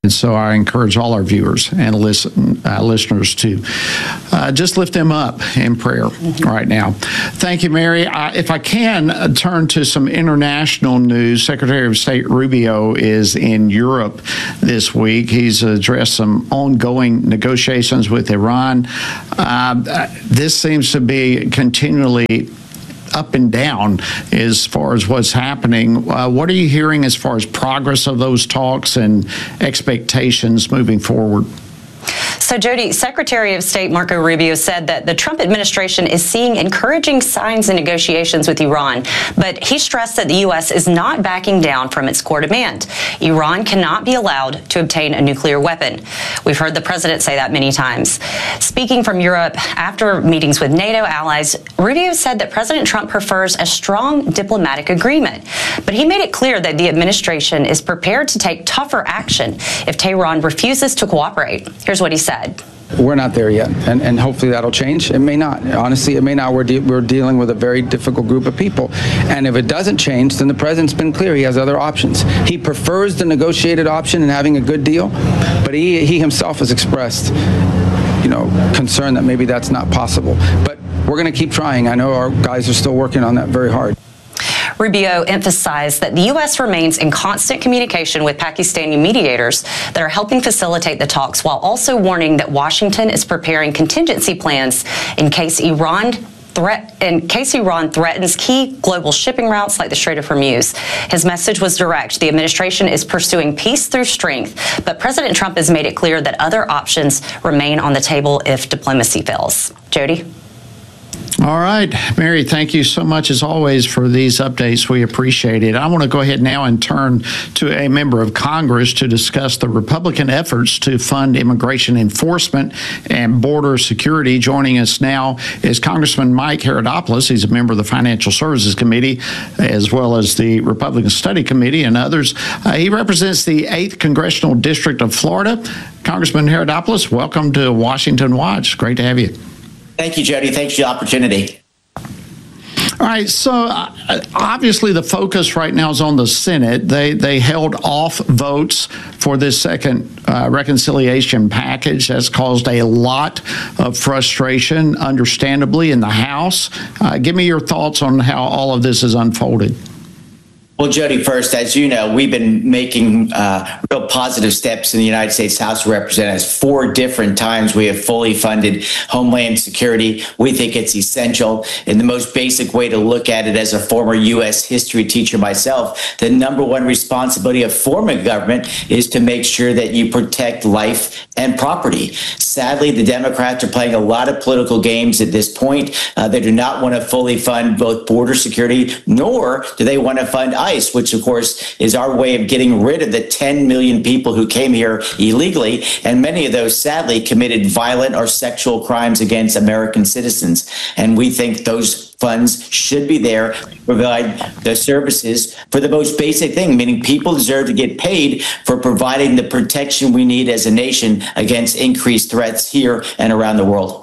And so I encourage all our viewers and listeners to just lift them up in prayer right now. Thank you, Mary. If I can turn to some international news, Secretary of State Rubio is in Europe this week. He's addressed some ongoing negotiations with Iran. This seems to be continually up and down as far as what's happening. What are you hearing as far as progress of those talks and expectations moving forward? So, Jody, Secretary of State Marco Rubio said that the Trump administration is seeing encouraging signs in negotiations with Iran, but he stressed that the U.S. is not backing down from its core demand. Iran cannot be allowed to obtain a nuclear weapon. We've heard the president say that many times. Speaking from Europe after meetings with NATO allies, Rubio said that President Trump prefers a strong diplomatic agreement, but he made it clear that the administration is prepared to take tougher action if Tehran refuses to cooperate. Here's what he said. We're not there yet, and hopefully that'll change. It may not. Honestly, it may not. We're dealing with a very difficult group of people, and if it doesn't change, then the president's been clear. He has other options. He prefers the negotiated option and having a good deal, but he himself has expressed, concern that maybe that's not possible. But we're going to keep trying. I know our guys are still working on that very hard. Rubio emphasized that the U.S. remains in constant communication with Pakistani mediators that are helping facilitate the talks, while also warning that Washington is preparing contingency plans in case Iran threatens key global shipping routes like the Strait of Hormuz. His message was direct. The administration is pursuing peace through strength, but President Trump has made it clear that other options remain on the table if diplomacy fails. Jody? All right, Mary, thank you so much, as always, for these updates. We appreciate it. I want to go ahead now and turn to a member of Congress to discuss the Republican efforts to fund immigration enforcement and border security. Joining us now is Congressman Mike Herodopoulos. He's a member of the Financial Services Committee, as well as the Republican Study Committee and others. He represents the 8th Congressional District of Florida. Congressman Herodopoulos, welcome to Washington Watch. Great to have you. Thank you, Jody. Thanks for the opportunity. All right, so obviously the focus right now is on the Senate. They held off votes for this second reconciliation package. That's caused a lot of frustration, understandably, in the House. Give me your thoughts on how all of this has unfolded. Well, Jody, first, as you know, we've been making real positive steps in the United States House of Representatives. 4 different times we have fully funded Homeland Security. We think it's essential. In the most basic way to look at it, as a former U.S. history teacher myself, the number one responsibility of forming government is to make sure that you protect life and property. Sadly, the Democrats are playing a lot of political games at this point. They do not want to fully fund both border security, nor do they want to fund ICE, which, of course, is our way of getting rid of the 10 million people who came here illegally, and many of those, sadly, committed violent or sexual crimes against American citizens. And we think those funds should be there to provide the services for the most basic thing, meaning people deserve to get paid for providing the protection we need as a nation against increased threats here and around the world.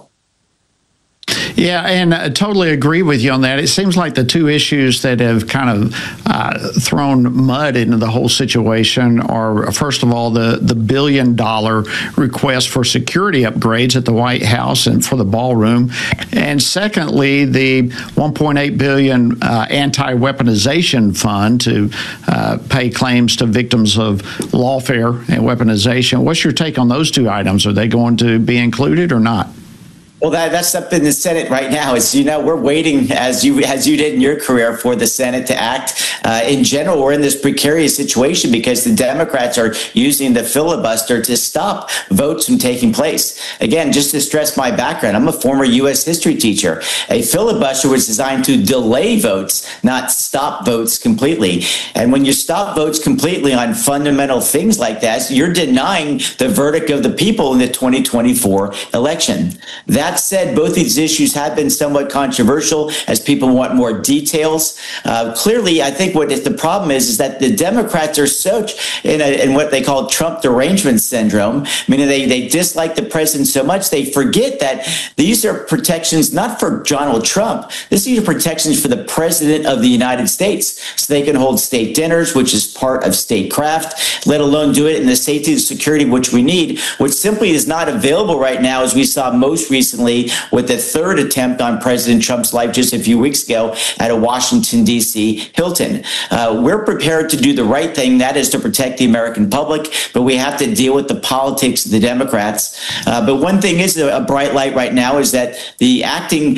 Yeah, and I totally agree with you on that. It seems like the two issues that have kind of thrown mud into the whole situation are, first of all, the $1 billion request for security upgrades at the White House and for the ballroom, and secondly, the $1.8 billion anti-weaponization fund to pay claims to victims of lawfare and weaponization. What's your take on those two items? Are they going to be included or not? Well, that's up in the Senate right now. As you know, we're waiting, as you did in your career, for the Senate to act. In general, we're in this precarious situation because the Democrats are using the filibuster to stop votes from taking place. Again, just to stress my background, I'm a former U.S. history teacher. A filibuster was designed to delay votes, not stop votes completely. And when you stop votes completely on fundamental things like that, you're denying the verdict of the people in the 2024 election. That That said, both these issues have been somewhat controversial as people want more details. Clearly, I think what the problem is that the Democrats are so in what they call Trump derangement syndrome, meaning they dislike the president so much they forget that these are protections not for Donald Trump. These are protections for the president of the United States, so they can hold state dinners, which is part of statecraft, let alone do it in the safety and security which we need, which simply is not available right now, as we saw most recently with the third attempt on President Trump's life just a few weeks ago at a Washington, D.C. Hilton. We're prepared to do the right thing, that is to protect the American public, but we have to deal with the politics of the Democrats. But one thing is a bright light right now is that the acting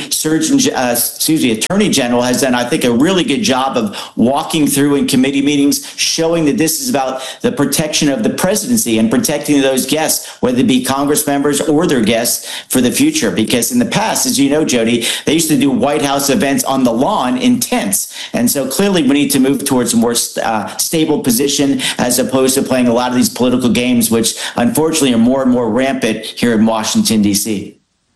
Attorney General has done, I think, a really good job of walking through in committee meetings, showing that this is about the protection of the presidency and protecting those guests, whether it be Congress members or their guests for the future. Because in the past, as you know, Jody, they used to do White House events on the lawn in tents. And so clearly we need to move towards a more stable position as opposed to playing a lot of these political games, which unfortunately are more and more rampant here in Washington, D.C.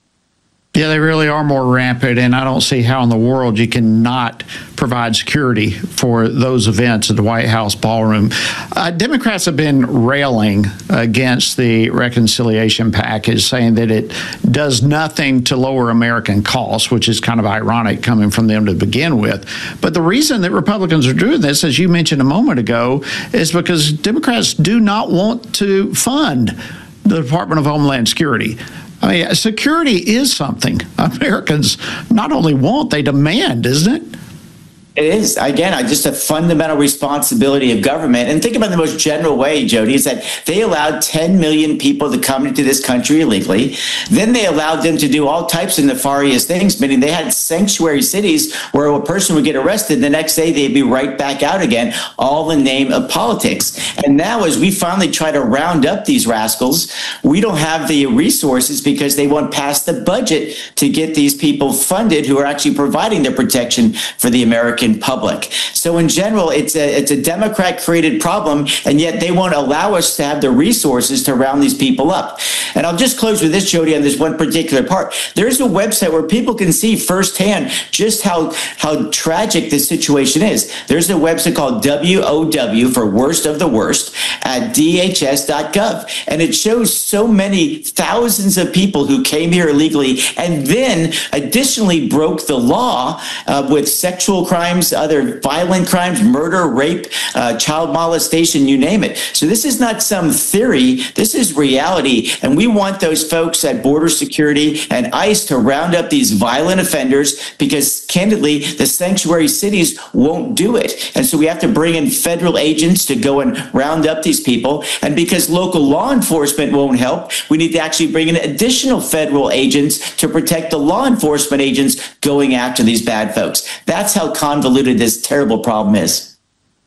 Yeah, they really are more rampant, and I don't see how in the world you cannot provide security for those events at the White House ballroom. Democrats have been railing against the reconciliation package, saying that it does nothing to lower American costs, which is kind of ironic coming from them to begin with. But the reason that Republicans are doing this, as you mentioned a moment ago, is because Democrats do not want to fund the Department of Homeland Security. I mean, security is something Americans not only want, they demand, isn't it? It is, again, just a fundamental responsibility of government. And think about the most general way, Jody, is that they allowed 10 million people to come into this country illegally. Then they allowed them to do all types of nefarious things, meaning they had sanctuary cities where a person would get arrested. The next day, they'd be right back out again, all in the name of politics. And now, as we finally try to round up these rascals, we don't have the resources because they won't pass the budget to get these people funded who are actually providing the protection for the American public. So in general, it's a Democrat-created problem, and yet they won't allow us to have the resources to round these people up. And I'll just close with this, Jody, on this one particular part. There's a website where people can see firsthand just how tragic this situation is. There's a website called WOW, for Worst of the Worst, at DHS.gov. And it shows so many thousands of people who came here illegally and then additionally broke the law with sexual crimes, other violent crimes, murder, rape, child molestation, you name it. So this is not some theory. This is reality. And we want those folks at Border Security and ICE to round up these violent offenders because, candidly, the sanctuary cities won't do it. And so we have to bring in federal agents to go and round up these people. And because local law enforcement won't help, we need to actually bring in additional federal agents to protect the law enforcement agents going after these bad folks. That's how convoluted this terrible problem is.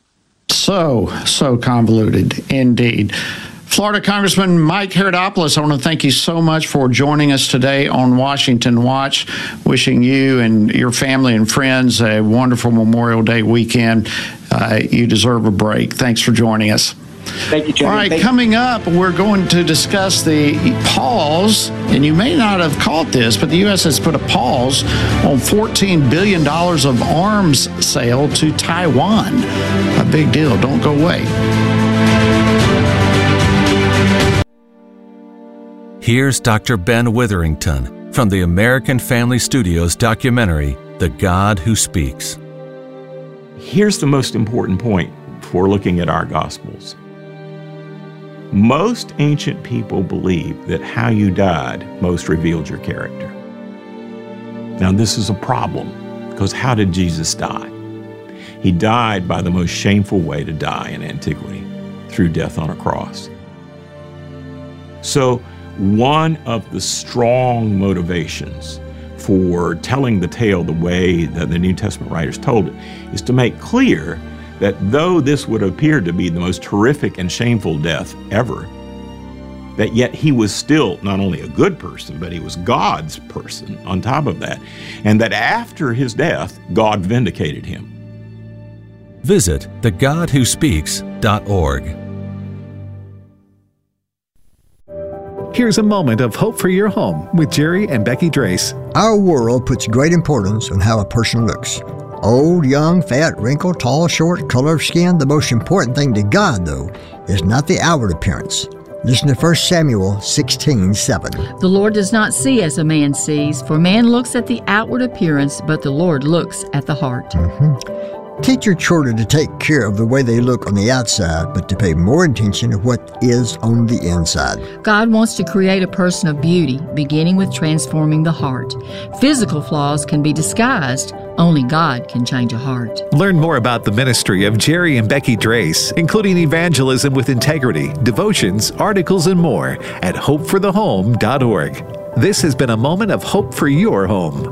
So convoluted indeed. Florida Congressman Mike Herodopoulos, I want to thank you so much for joining us today on Washington Watch. Wishing you and your family and friends a wonderful Memorial Day weekend. You deserve a break. Thanks for joining us. Thank you, Jeremy. All right, coming up, we're going to discuss the pause, and you may not have caught this, but the U.S. has put a pause on $14 billion of arms sale to Taiwan. A big deal. Don't go away. Here's Dr. Ben Witherington from the American Family Studios documentary, The God Who Speaks. Here's the most important point for looking at our Gospels. Most ancient people believed that how you died most revealed your character. Now, this is a problem, because how did Jesus die? He died by the most shameful way to die in antiquity, through death on a cross. So, one of the strong motivations for telling the tale the way that the New Testament writers told it is to make clear that though this would appear to be the most horrific and shameful death ever, that yet he was still not only a good person, but he was God's person on top of that, and that after his death, God vindicated him. Visit thegodwhospeaks.org. Here's a moment of hope for your home with Jerry and Becky Drace. Our world puts great importance on how a person looks. Old, young, fat, wrinkled, tall, short, color of skin. The most important thing to God, though, is not the outward appearance. Listen to 1 Samuel 16:7. The Lord does not see as a man sees, for man looks at the outward appearance, but the Lord looks at the heart. Teach your children to take care of the way they look on the outside, but to pay more attention to what is on the inside. God wants to create a person of beauty, beginning with transforming the heart. Physical flaws can be disguised. Only God can change a heart. Learn more about the ministry of Jerry and Becky Drace, including evangelism with integrity, devotions, articles, and more at hopeforthehome.org. This has been a moment of hope for your home.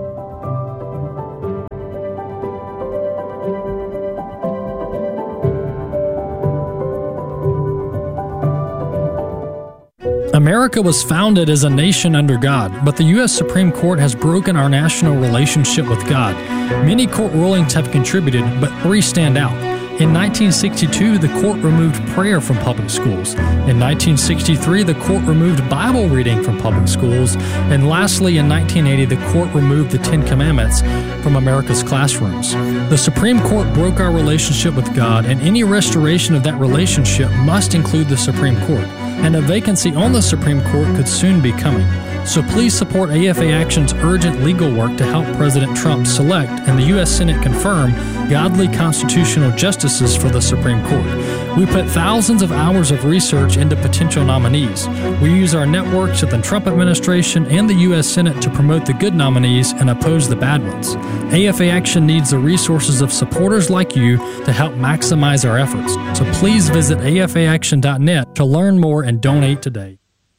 America was founded as a nation under God, but the U.S. Supreme Court has broken our national relationship with God. Many court rulings have contributed, but 3 stand out. In 1962, the court removed prayer from public schools. In 1963, the court removed Bible reading from public schools. And lastly, in 1980, the court removed the 10 Commandments from America's classrooms. The Supreme Court broke our relationship with God, and any restoration of that relationship must include the Supreme Court. And a vacancy on the Supreme Court could soon be coming. So please support AFA Action's urgent legal work to help President Trump select and the U.S. Senate confirm godly constitutional justices for the Supreme Court. We put thousands of hours of research into potential nominees. We use our networks at the Trump administration and the U.S. Senate to promote the good nominees and oppose the bad ones. AFA Action needs the resources of supporters like you to help maximize our efforts. So please visit afaaction.net to learn more and donate today.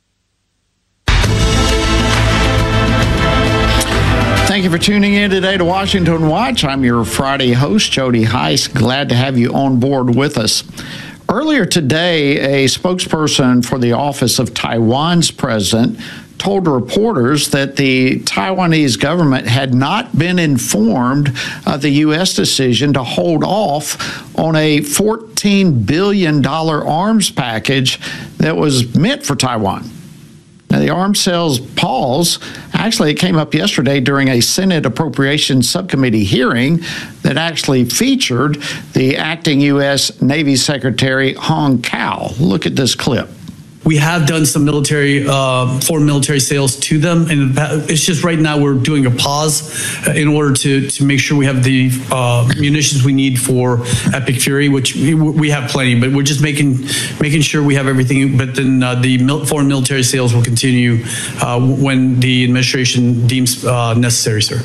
Thank you for tuning in today to Washington Watch. I'm your Friday host, Jody Heiss. Glad to have you on board with us. Earlier today, a spokesperson for the office of Taiwan's president told reporters that the Taiwanese government had not been informed of the U.S. decision to hold off on a $14 billion arms package that was meant for Taiwan. Now, the arms sales pause, actually, it came up yesterday during a Senate Appropriations Subcommittee hearing that actually featured the acting U.S. Navy Secretary Hong Kao. Look at this clip. We have done some foreign military sales to them, and it's just right now we're doing a pause in order to make sure we have the munitions we need for Epic Fury, which we have plenty, but we're just making sure we have everything. But then the foreign military sales will continue when the administration deems necessary, sir.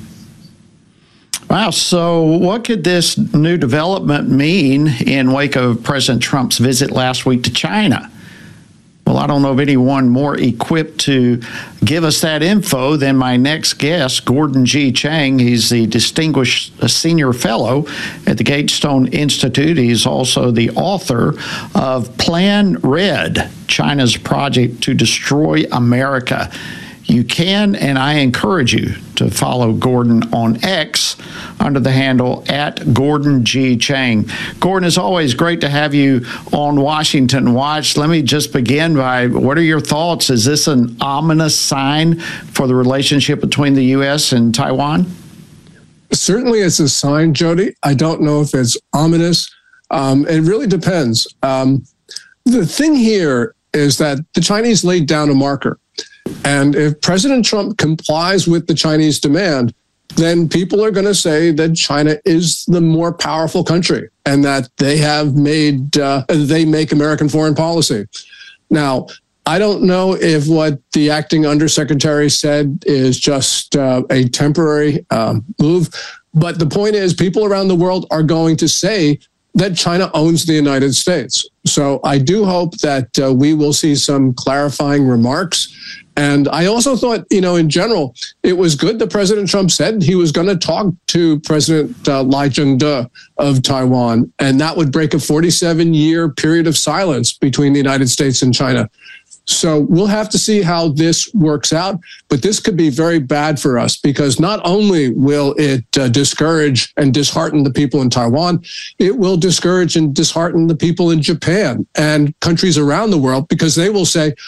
Wow. So what could this new development mean in wake of President Trump's visit last week to China? Well, I don't know of anyone more equipped to give us that info than my next guest, Gordon G. Chang. He's the Distinguished Senior Fellow at the Gatestone Institute. He's also the author of Plan Red, China's Project to Destroy America. You can, and I encourage you to follow Gordon on X under the handle @GordonG.Chang. Gordon, it's always great to have you on Washington Watch. Let me just begin by, what are your thoughts? Is this an ominous sign for the relationship between the U.S. and Taiwan? Certainly it's a sign, Jody. I don't know if it's ominous. It really depends. The thing here is that the Chinese laid down a marker. And if President Trump complies with the Chinese demand, then people are going to say that China is the more powerful country and that they make American foreign policy. Now, I don't know if what the acting undersecretary said is just a temporary move, but the point is people around the world are going to say that China owns the United States. So I do hope that we will see some clarifying remarks. And I also thought, in general, it was good that President Trump said he was going to talk to President Lai Ching-te of Taiwan, and that would break a 47-year period of silence between the United States and China. So we'll have to see how this works out, but this could be very bad for us because not only will it discourage and dishearten the people in Taiwan, it will discourage and dishearten the people in Japan and countries around the world because they will say,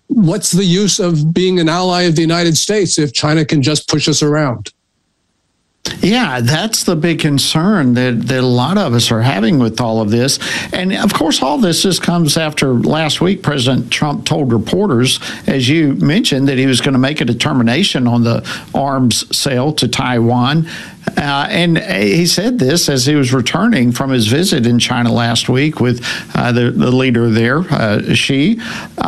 what's the use of being an ally of the United States if China can just push us around? Yeah, that's the big concern that a lot of us are having with all of this. And of course, all this just comes after last week, President Trump told reporters, as you mentioned, that he was going to make a determination on the arms sale to Taiwan. And he said this as he was returning from his visit in China last week with the leader there, Xi,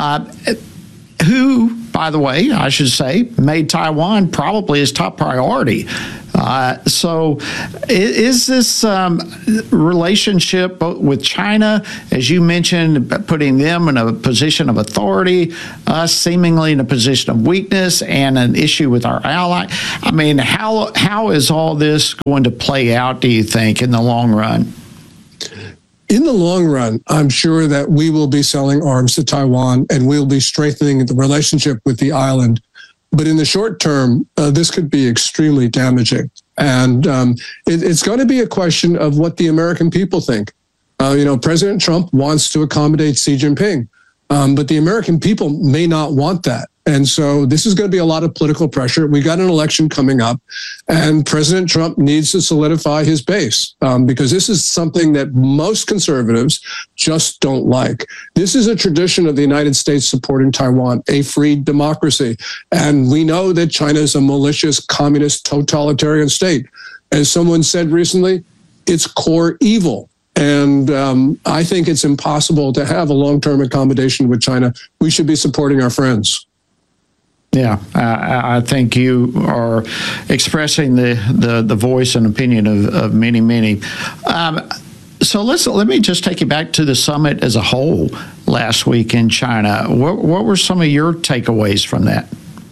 who, by the way, I should say, made Taiwan probably his top priority. So is this relationship with China, as you mentioned, putting them in a position of authority, us seemingly in a position of weakness, and an issue with our ally? I mean, how is all this going to play out, do you think, in the long run? In the long run, I'm sure that we will be selling arms to Taiwan and we'll be strengthening the relationship with the island. But in the short term, this could be extremely damaging. And it's going to be a question of what the American people think. President Trump wants to accommodate Xi Jinping, but the American people may not want that. And so this is going to be a lot of political pressure. We got an election coming up, and President Trump needs to solidify his base because this is something that most conservatives just don't like. This is a tradition of the United States supporting Taiwan, a free democracy. And we know that China is a malicious, communist, totalitarian state. As someone said recently, it's core evil. And I think it's impossible to have a long-term accommodation with China. We should be supporting our friends. Yeah, I think you are expressing the voice and opinion of many, many. So let me just take you back to the summit as a whole last week in China. What were some of your takeaways from that?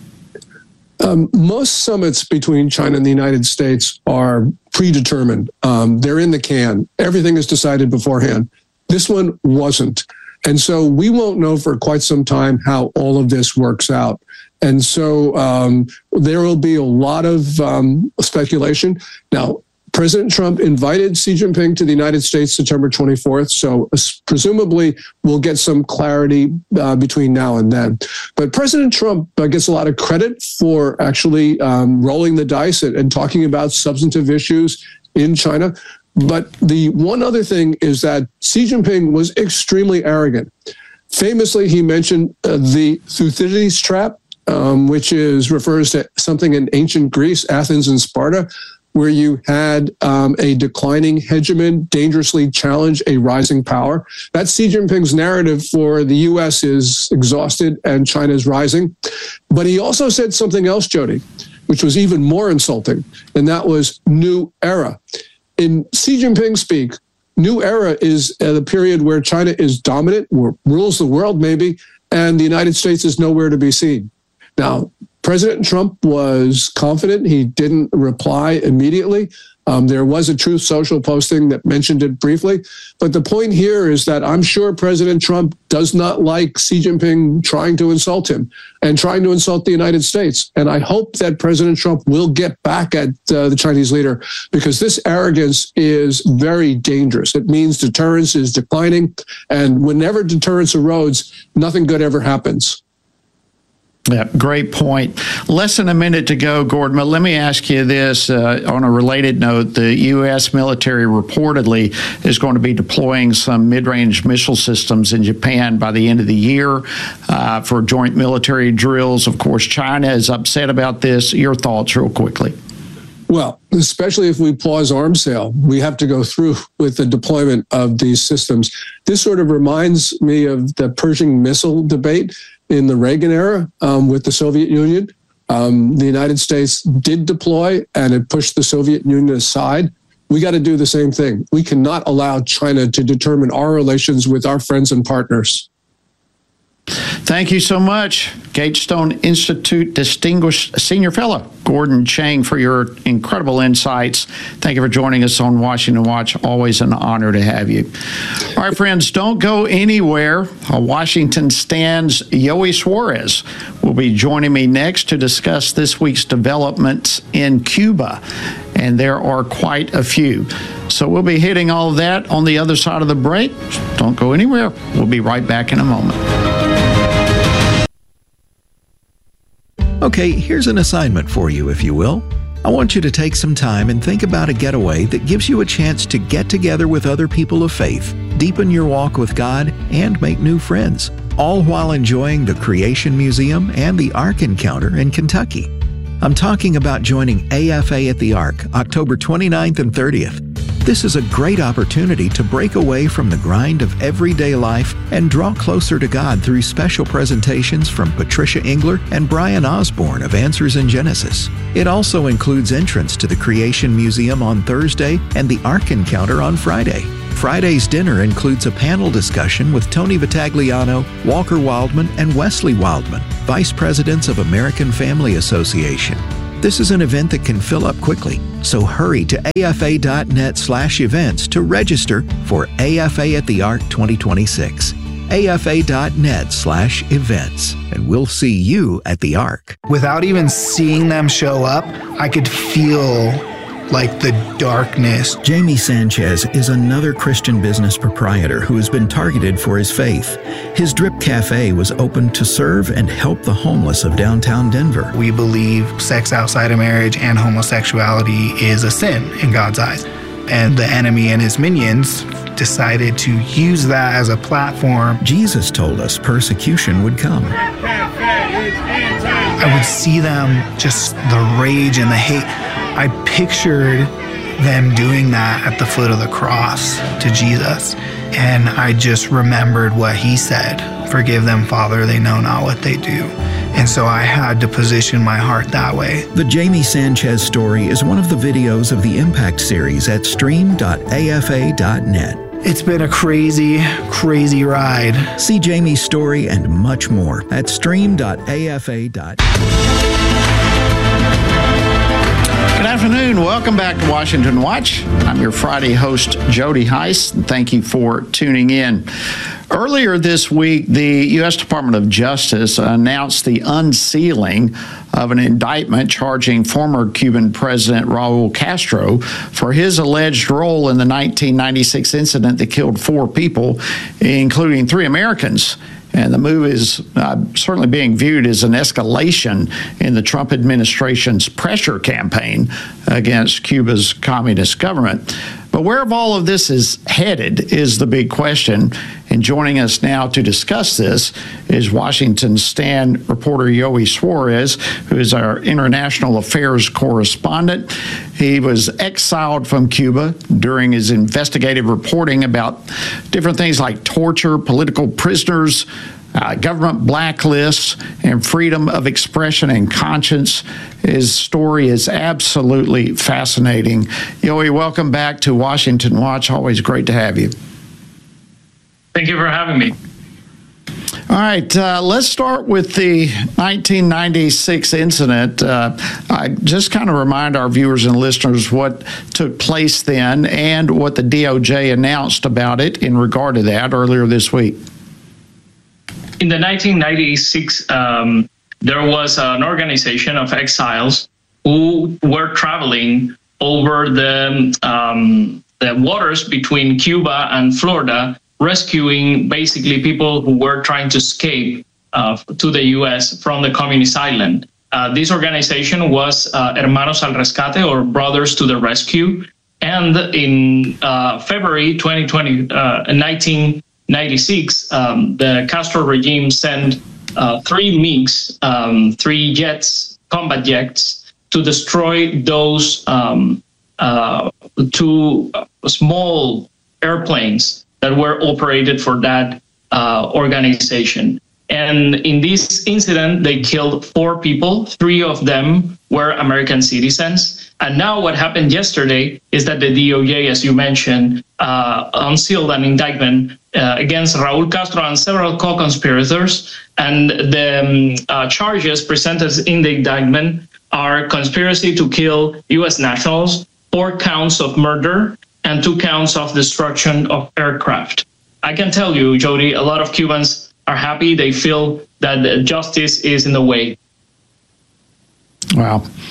Most summits between China and the United States are predetermined. They're in the can. Everything is decided beforehand. This one wasn't. And so we won't know for quite some time how all of this works out. And so there will be a lot of speculation. Now, President Trump invited Xi Jinping to the United States September 24th, so presumably we'll get some clarity between now and then. But President Trump gets a lot of credit for actually rolling the dice and talking about substantive issues in China. But the one other thing is that Xi Jinping was extremely arrogant. Famously, he mentioned the Thucydides trap, which refers to something in ancient Greece, Athens and Sparta, where you had a declining hegemon dangerously challenge a rising power. That's Xi Jinping's narrative for the U.S. is exhausted and China's rising. But he also said something else, Jody, which was even more insulting, and that was new era. In Xi Jinping speak, new era is the period where China is dominant, rules the world maybe, and the United States is nowhere to be seen. Now, President Trump was confident. He didn't reply immediately. There was a Truth Social posting that mentioned it briefly. But the point here is that I'm sure President Trump does not like Xi Jinping trying to insult him and trying to insult the United States. And I hope that President Trump will get back at the Chinese leader, because this arrogance is very dangerous. It means deterrence is declining. And whenever deterrence erodes, nothing good ever happens. Yeah, great point. Less than a minute to go, Gordon, but let me ask you this. On a related note, the U.S. military reportedly is going to be deploying some mid-range missile systems in Japan by the end of the year for joint military drills. Of course, China is upset about this. Your thoughts real quickly. Well, especially if we pause arms sale, we have to go through with the deployment of these systems. This sort of reminds me of the Pershing missile debate in the Reagan era with the Soviet Union. The United States did deploy, and it pushed the Soviet Union aside. We got to do the same thing. We cannot allow China to determine our relations with our friends and partners. Thank you so much, Gatestone Institute Distinguished Senior Fellow Gordon Chang, for your incredible insights. Thank you for joining us on Washington Watch. Always an honor to have you. All right, friends, don't go anywhere. Washington Stand's Yoey Suarez will be joining me next to discuss this week's developments in Cuba, and there are quite a few. So we'll be hitting all of that on the other side of the break. Don't go anywhere. We'll be right back in a moment. Okay, here's an assignment for you, if you will. I want you to take some time and think about a getaway that gives you a chance to get together with other people of faith, deepen your walk with God, and make new friends, all while enjoying the Creation Museum and the Ark Encounter in Kentucky. I'm talking about joining AFA at the Ark, October 29th and 30th. This is a great opportunity to break away from the grind of everyday life and draw closer to God through special presentations from Patricia Engler and Brian Osborne of Answers in Genesis. It also includes entrance to the Creation Museum on Thursday and the Ark Encounter on Friday. Friday's dinner includes a panel discussion with Tony Vitagliano, Walker Wildman, and Wesley Wildman, Vice Presidents of American Family Association. This is an event that can fill up quickly, so hurry to afa.net/events to register for AFA at the Ark 2026. afa.net/events, and we'll see you at the Ark. Without even seeing them show up, I could feel like the darkness. Jamie Sanchez is another Christian business proprietor who has been targeted for his faith. His Drip Cafe was opened to serve and help the homeless of downtown Denver. We believe sex outside of marriage and homosexuality is a sin in God's eyes. And the enemy and his minions decided to use that as a platform. Jesus told us persecution would come. I would see them, just the rage and the hate. I pictured them doing that at the foot of the cross to Jesus. And I just remembered what he said, "Forgive them, Father, they know not what they do." And so I had to position my heart that way. The Jamie Sanchez story is one of the videos of the Impact series at stream.afa.net. It's been a crazy, crazy ride. See Jamie's story and much more at stream.afa.net. Good afternoon. Welcome back to Washington Watch. I'm your Friday host, Jody Heiss, and thank you for tuning in. Earlier this week, the U.S. Department of Justice announced the unsealing of an indictment charging former Cuban President Raul Castro for his alleged role in the 1996 incident that killed 4 people, including 3 Americans. And the move is certainly being viewed as an escalation in the Trump administration's pressure campaign against Cuba's communist government. But where all of this is headed is the big question. And joining us now to discuss this is Washington Stand reporter Yoey Suarez, who is our international affairs correspondent. He was exiled from Cuba during his investigative reporting about different things like torture, political prisoners, government blacklists, and freedom of expression and conscience. His story is absolutely fascinating. Yoey, welcome back to Washington Watch. Always great to have you. Thank you for having me. All right, let's start with the 1996 incident. I just kind of remind our viewers and listeners what took place then and what the DOJ announced about it in regard to that earlier this week. In the 1996, there was an organization of exiles who were traveling over the waters between Cuba and Florida, rescuing basically people who were trying to escape to the U.S. from the communist island. This organization was Hermanos al Rescate, or Brothers to the Rescue. And in February 1996, the Castro regime sent 3 MiGs, 3 jets, combat jets, to destroy those 2 small airplanes that were operated for that organization. And in this incident, they killed 4 people. 3 of them were American citizens. And now what happened yesterday is that the DOJ, as you mentioned, unsealed an indictment against Raul Castro and several co-conspirators. And the charges presented in the indictment are conspiracy to kill U.S. nationals, 4 counts of murder, and 2 counts of destruction of aircraft. I can tell you, Jody, a lot of Cubans are happy. They feel that justice is in the way. Wow.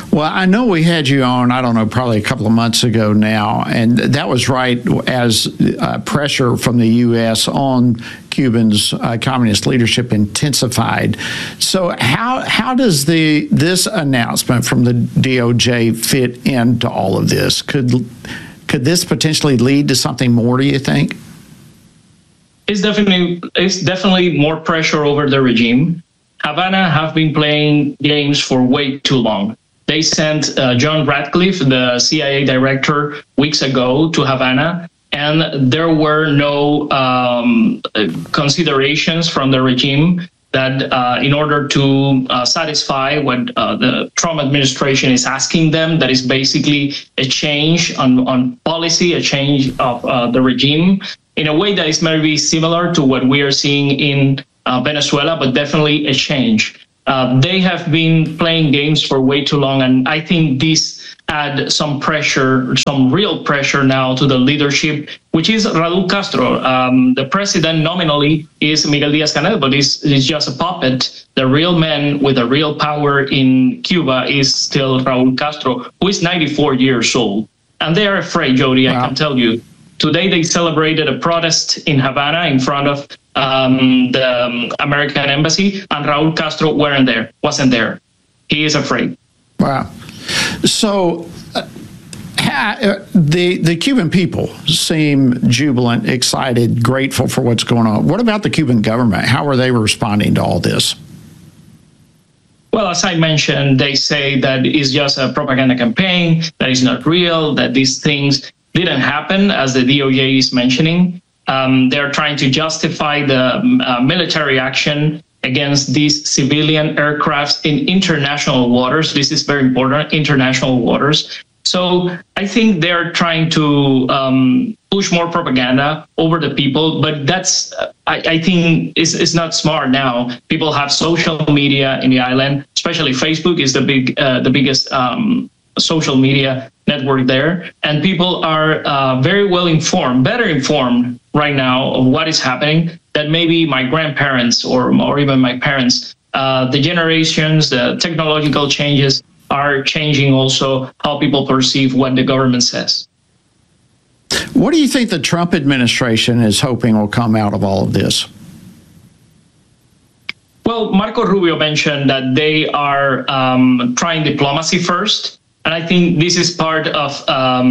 Well, I know we had you on, I don't know, probably a couple of months ago now, and that was right as pressure from the U.S. on Cuban's communist leadership intensified. So how does this announcement from the DOJ fit into all of this? Could this potentially lead to something more, do you think? It's definitely more pressure over the regime. Havana have been playing games for way too long. They sent John Ratcliffe, the CIA director, weeks ago to Havana, and there were no considerations from the regime that in order to satisfy what the Trump administration is asking them, that is basically a change on policy, a change of the regime, in a way that is maybe similar to what we are seeing in Venezuela, but definitely a change. They have been playing games for way too long, and I think this add some pressure, some real pressure now to the leadership, which is Raúl Castro. The president nominally is Miguel Díaz-Canel, but is just a puppet. The real man with a real power in Cuba is still Raúl Castro, who is 94 years old. And they are afraid, Jody, I can tell you. Today they celebrated a protest in Havana in front of the American embassy, and Raúl Castro wasn't there. He is afraid. Wow. So the Cuban people seem jubilant, excited, grateful for what's going on. What about the Cuban government? How are they responding to all this? Well, as I mentioned, they say that it's just a propaganda campaign, that is not real, that these things didn't happen, as the DOJ is mentioning. They're trying to justify the military action against these civilian aircrafts in international waters. This is very important, international waters. So I think they're trying to push more propaganda over the people, but that's, I think, is not smart now. People have social media in the island, especially Facebook is the biggest social media network there, and people are very well informed, better informed right now of what is happening than maybe my grandparents or even my parents. The generations, the technological changes are changing also how people perceive what the government says. What do you think the Trump administration is hoping will come out of all of this? Well, Marco Rubio mentioned that they are trying diplomacy first. And I think this is part of,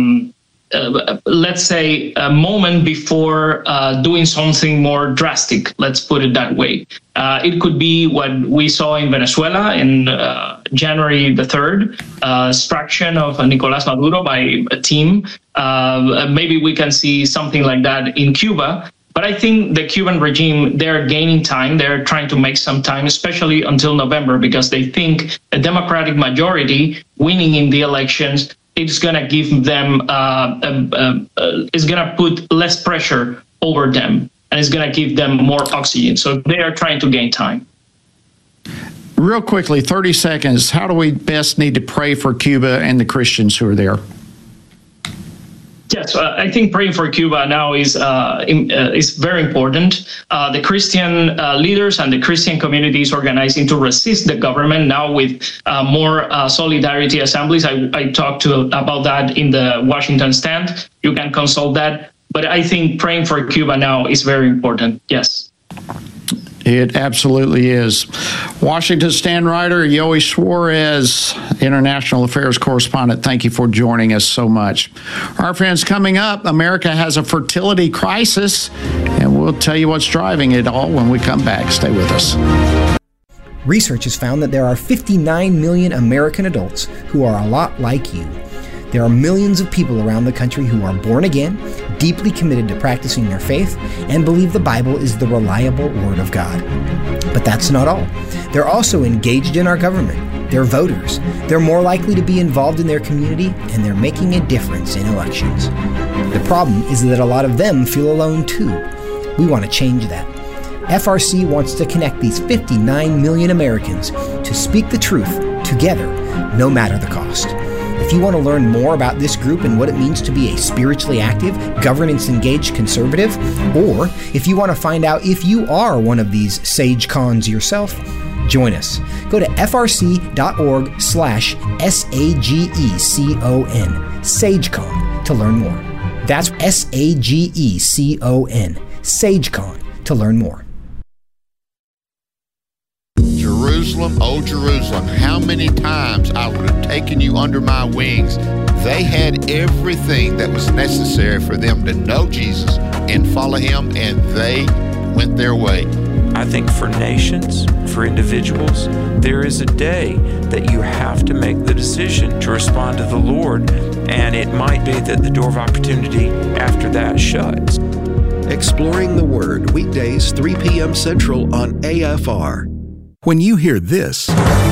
let's say, a moment before doing something more drastic, let's put it that way. It could be what we saw in Venezuela in January the 3rd, extraction of Nicolás Maduro by a team. Maybe we can see something like that in Cuba. But I think the Cuban regime, they're gaining time. They're trying to make some time, especially until November, because they think a Democratic majority winning in the elections is going to give them, is going to put less pressure over them, and is going to give them more oxygen. So they are trying to gain time. Real quickly, 30 seconds. How do we best need to pray for Cuba and the Christians who are there? Yes, I think praying for Cuba now is very important. The Christian leaders and the Christian communities organizing to resist the government now with more solidarity assemblies. I talked about that in the Washington Stand. You can consult that. But I think praying for Cuba now is very important. Yes. It absolutely is. Washington Stand writer Yoey Suarez, international affairs correspondent, thank you for joining us so much. Our friends, coming up, America has a fertility crisis, and we'll tell you what's driving it all when we come back. Stay with us. Research has found that there are 59 million American adults who are a lot like you. There are millions of people around the country who are born again, deeply committed to practicing their faith, and believe the Bible is the reliable Word of God. But that's not all. They're also engaged in our government. They're voters. They're more likely to be involved in their community, and they're making a difference in elections. The problem is that a lot of them feel alone too. We want to change that. FRC wants to connect these 59 million Americans to speak the truth together, no matter the cost. If you want to learn more about this group and what it means to be a spiritually active, governance-engaged conservative, or if you want to find out if you are one of these sage cons yourself, Join us. Go to frc.org/SAGECON, SageCon, to learn more. That's SAGECON, SageCon, to learn more. Jerusalem, oh Jerusalem, how many times I would have taken you under my wings. They had everything that was necessary for them to know Jesus and follow him, and they went their way. I think for nations, for individuals, there is a day that you have to make the decision to respond to the Lord, and it might be that the door of opportunity after that shuts. Exploring the Word, weekdays 3 p.m. Central on AFR. When you hear this,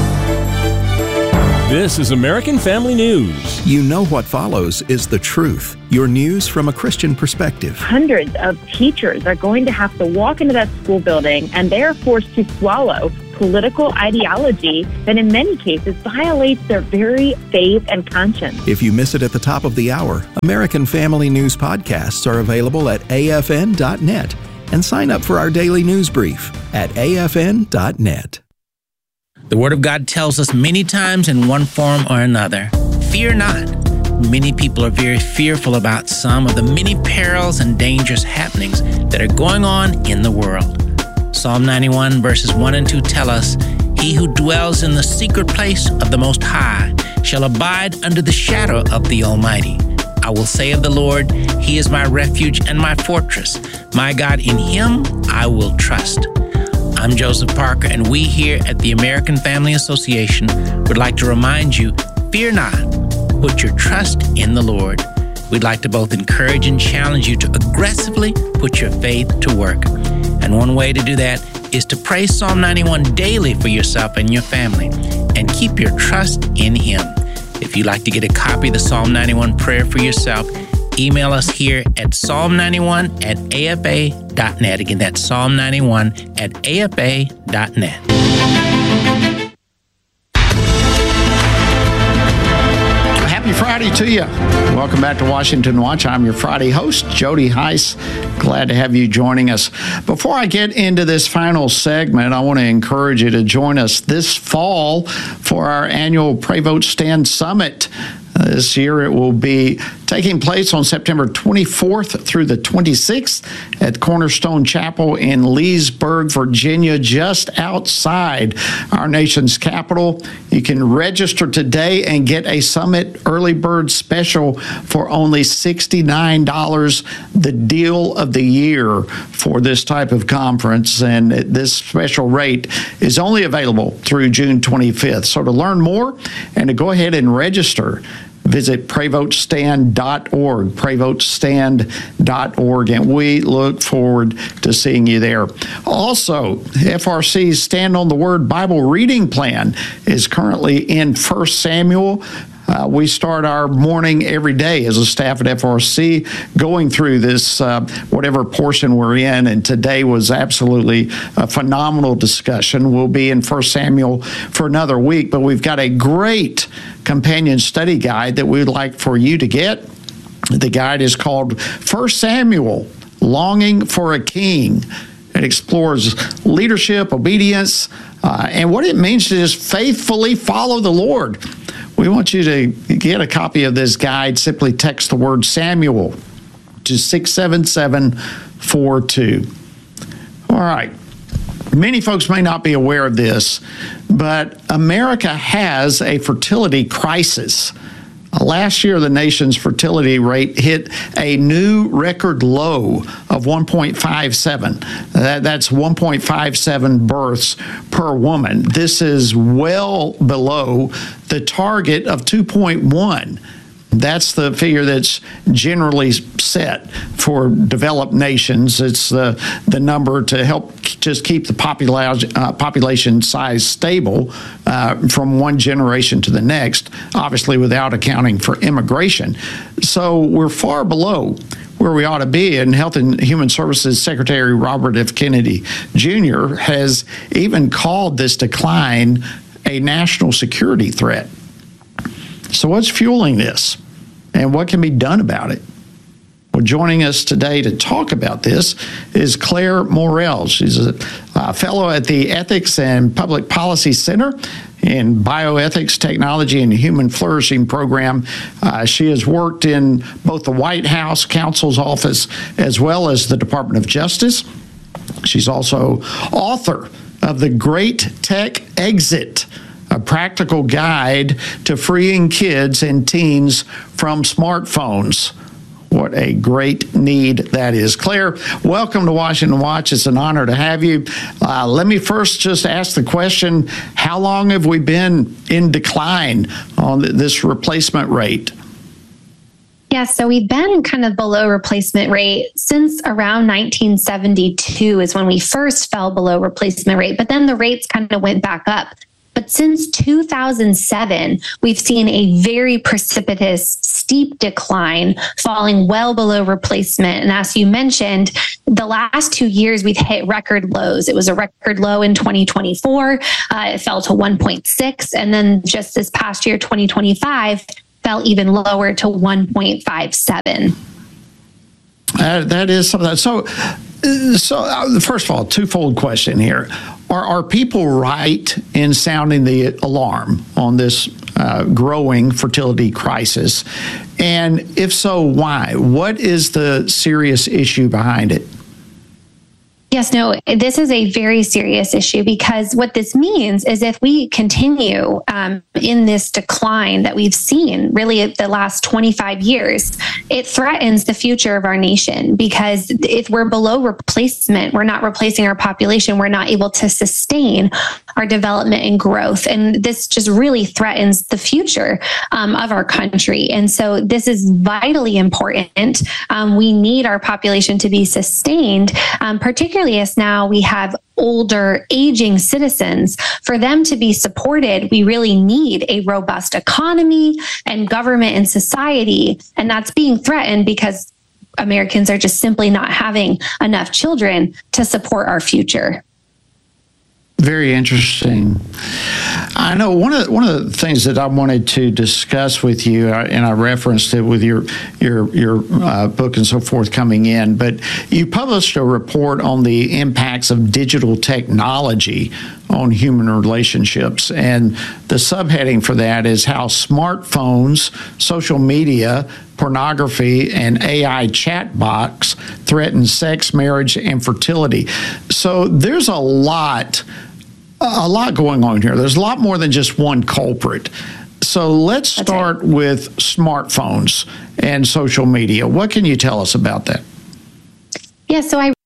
this is American Family News. You know what follows is the truth. Your news from a Christian perspective. Hundreds of teachers are going to have to walk into that school building, and they are forced to swallow political ideology that in many cases violates their very faith and conscience. If you miss it at the top of the hour, American Family News podcasts are available at afn.net. And sign up for our daily news brief at afn.net. The Word of God tells us many times in one form or another, fear not. Many people are very fearful about some of the many perils and dangerous happenings that are going on in the world. Psalm 91 verses 1 and 2 tell us, he who dwells in the secret place of the Most High shall abide under the shadow of the Almighty. I will say of the Lord, he is my refuge and my fortress. My God, in him I will trust. I'm Joseph Parker, and we here at the American Family Association would like to remind you, fear not, put your trust in the Lord. We'd like to both encourage and challenge you to aggressively put your faith to work. And one way to do that is to pray Psalm 91 daily for yourself and your family, and keep your trust in him. If you'd like to get a copy of the Psalm 91 prayer for yourself, email us here at psalm91@afa.net. Again, that's psalm91@afa.net. Happy Friday to you. Welcome back to Washington Watch. I'm your Friday host, Jody Heiss. Glad to have you joining us. Before I get into this final segment, I want to encourage you to join us this fall for our annual Pray Vote Stand Summit. This year it will be taking place on September 24th through the 26th at Cornerstone Chapel in Leesburg, Virginia, just outside our nation's capital. You can register today and get a Summit Early Bird Special for only $69, the deal of the year for this type of conference. And this special rate is only available through June 25th. So to learn more and to go ahead and register, visit PrayVoteStand.org, PrayVoteStand.org, and we look forward to seeing you there. Also, FRC's Stand on the Word Bible reading plan is currently in 1 Samuel. We start our morning every day as a staff at FRC going through this, whatever portion we're in, and today was absolutely a phenomenal discussion. We'll be in 1 Samuel for another week, but we've got a great companion study guide that we'd like for you to get. The guide is called 1 Samuel, Longing for a King. It explores leadership, obedience, and what it means to just faithfully follow the Lord. We want you to get a copy of this guide. Simply text the word Samuel to 67742. All right. Many folks may not be aware of this, but America has a fertility crisis. Last year, the nation's fertility rate hit a new record low of 1.57. That's 1.57 births per woman. This is well below the target of 2.1. That's the figure that's generally set for developed nations. It's the number to help just keep the population size stable from one generation to the next, obviously without accounting for immigration. So we're far below where we ought to be, and Health and Human Services Secretary Robert F. Kennedy Jr. has even called this decline a national security threat. So what's fueling this, and what can be done about it? Well, joining us today to talk about this is Claire Morrell. She's a fellow at the Ethics and Public Policy Center in Bioethics, Technology, and Human Flourishing program. She has worked in both the White House counsel's office as well as the Department of Justice. She's also author of The Great Tech Exit, a practical guide to freeing kids and teens from smartphones. What a great need that is. Claire, welcome to Washington Watch. It's an honor to have you. Let me first just ask the question, how long have we been in decline on this replacement rate? Yeah, so we've been kind of below replacement rate since around 1972 is when we first fell below replacement rate, but then the rates kind of went back up. But since 2007, we've seen a very precipitous, steep decline, falling well below replacement. And as you mentioned, the last 2 years, we've hit record lows. It was a record low in 2024. It fell to 1.6. And then just this past year, 2025, fell even lower to 1.57. That is something. So first of all, twofold question here. Are people right in sounding the alarm on this growing fertility crisis? And if so, why? What is the serious issue behind it? Yes, no, this is a very serious issue because what this means is if we continue in this decline that we've seen really the last 25 years, it threatens the future of our nation because if we're below replacement, we're not replacing our population, we're not able to sustain our development and growth. And this just really threatens the future of our country. And so this is vitally important. We need our population to be sustained, particularly as now we have older, aging citizens. For them to be supported, we really need a robust economy and government and society. And that's being threatened because Americans are just simply not having enough children to support our future. Very interesting. I know one of the things that I wanted to discuss with you, and I referenced it with your book and so forth coming in, but you published a report on the impacts of digital technology on human relationships, and the subheading for that is how smartphones, social media, pornography, and AI chatbots threaten sex, marriage, and fertility. So there's a lot going on here. There's a lot more than just one culprit. So let's start with smartphones and social media. What can you tell us about that? Yeah, so I